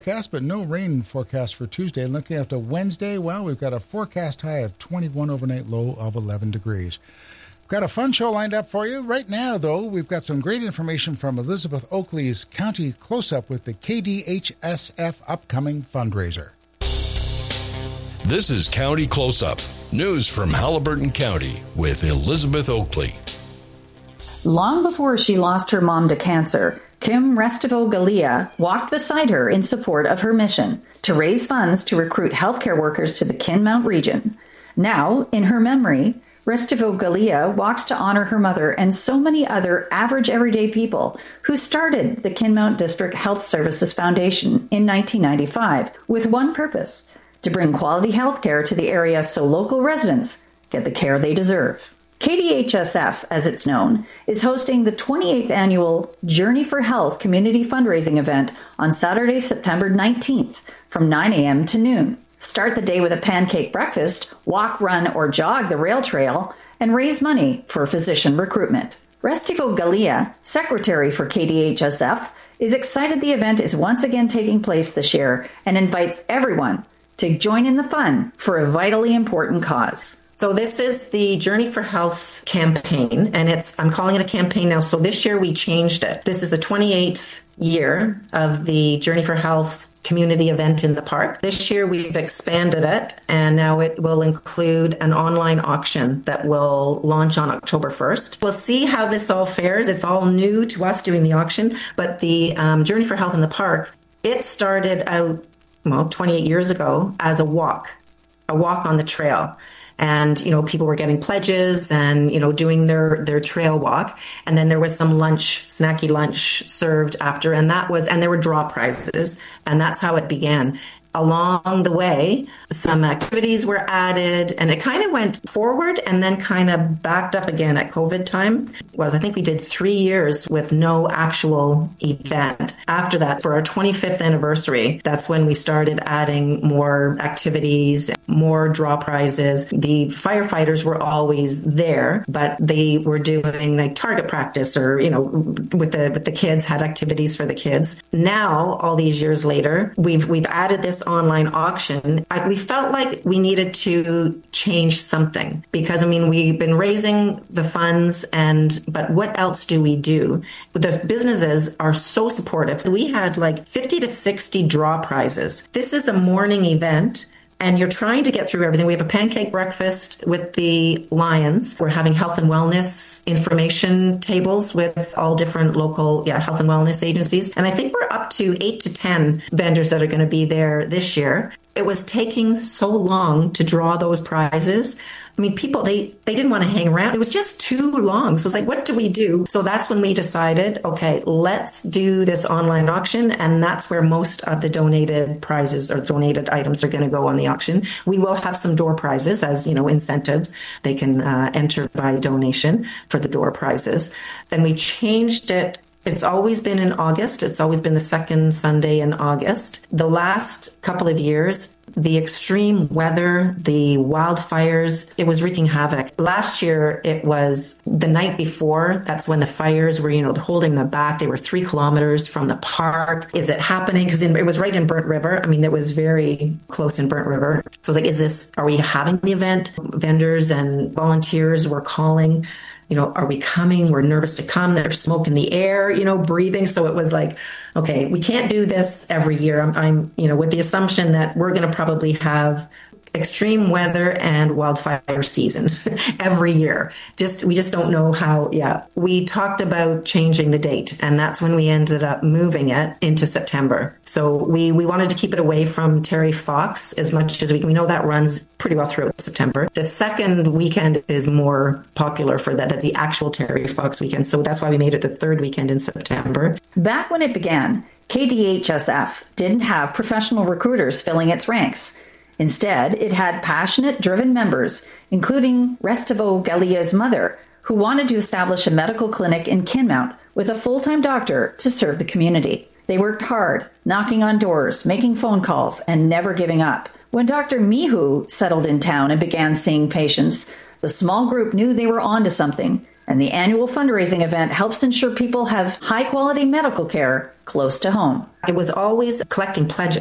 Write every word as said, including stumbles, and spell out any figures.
Forecast, but no rain forecast for Tuesday. Looking at the Wednesday, well, we've got a forecast high of twenty-one, overnight low of eleven degrees. We've got a fun show lined up for you. Right now, though, we've got some great information from Elizabeth Oakley's County Close-Up with the K D H S F upcoming fundraiser. This is County Close-Up, news from Haliburton County with Elizabeth Oakley. Long before she lost her mom to cancer, Kim Restivo-Galea walked beside her in support of her mission to raise funds to recruit healthcare workers to the Kinmount region. Now, in her memory, Restivo-Galea walks to honor her mother and so many other average everyday people who started the Kinmount District Health Services Foundation in nineteen ninety-five with one purpose: to bring quality healthcare to the area so local residents get the care they deserve. K D H S F, as it's known, is hosting the twenty-eighth annual Journey for Health community fundraising event on Saturday, September nineteenth from nine a.m. to noon. Start the day with a pancake breakfast, walk, run, or jog the rail trail, and raise money for physician recruitment. Restivo-Galea, secretary for K D H S F, is excited the event is once again taking place this year and invites everyone to join in the fun for a vitally important cause. So this is the Journey for Health campaign, and it's I'm calling it a campaign now. So this year we changed it. This is the twenty-eighth year of the Journey for Health community event in the park. This year we've expanded it, and now it will include an online auction that will launch on October first. We'll see how this all fares. It's all new to us doing the auction, but the um, Journey for Health in the park, it started out, well, twenty-eight years ago as a walk, a walk on the trail. And, you know, people were getting pledges and, you know, doing their, their trail walk. And then there was some lunch, snacky lunch served after. And that was, and there were draw prizes. And that's how it began. Along the way, some activities were added, and it kind of went forward and then kind of backed up again at COVID time. Was I think we did three years with no actual event. After that, for our twenty-fifth anniversary, that's when we started adding more activities, more draw prizes. The firefighters were always there, but they were doing like target practice, or, you know, with the with the kids, had activities for the kids. Now, all these years later, we've we've added this online auction. I, we felt like we needed to change something because, I mean, we've been raising the funds, and but what else do we do? The businesses are so supportive. We had like fifty to sixty draw prizes. This is a morning event, and you're trying to get through everything. We have a pancake breakfast with the Lions. We're having health and wellness information tables with all different local yeah, health and wellness agencies. And I think we're up to eight to ten vendors that are going to be there this year. It was taking so long to draw those prizes. I mean, people, they, they didn't want to hang around. It was just too long. So it's like, what do we do? So that's when we decided, okay, let's do this online auction. And that's where most of the donated prizes or donated items are going to go on the auction. We will have some door prizes as, you know, incentives. They can uh, enter by donation for the door prizes. Then we changed it. It's always been in August. It's always been the second Sunday in August. The last couple of years, the extreme weather, the wildfires, it was wreaking havoc. Last year, it was the night before. That's when the fires were, you know, holding them back. They were three kilometers from the park. Is it happening? Because it was right in Burnt River. I mean, it was very close in Burnt River. So it's like, is this, are we having the event? Vendors and volunteers were calling. You know, are we coming? We're nervous to come. There's smoke in the air, you know, breathing. So it was like, okay, we can't do this every year. I'm, I'm you know, with the assumption that we're going to probably have extreme weather and wildfire season every year. Just, we just don't know how, yeah. We talked about changing the date, and that's when we ended up moving it into September. So we, we wanted to keep it away from Terry Fox as much as we can. We know that runs pretty well throughout September. The second weekend is more popular for that, the actual Terry Fox weekend. So that's why we made it the third weekend in September. Back when it began, K D H S F didn't have professional recruiters filling its ranks. Instead, it had passionate, driven members, including Restivo-Galea's mother, who wanted to establish a medical clinic in Kinmount with a full-time doctor to serve the community. They worked hard, knocking on doors, making phone calls, and never giving up. When Doctor Mihu settled in town and began seeing patients, the small group knew they were onto something And the annual fundraising event helps ensure people have high-quality medical care close to home. It was always collecting pledges.